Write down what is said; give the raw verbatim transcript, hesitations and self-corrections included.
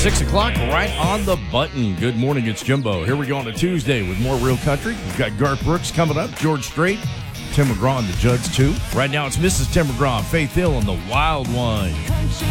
Six o'clock, right on the button. Good morning, it's Jimbo. Here we go on a Tuesday with more Real Country. We've got Garth Brooks coming up, George Strait, Tim McGraw and the Judds too. Right now it's Missus Tim McGraw, Faith Hill, and the Wild One.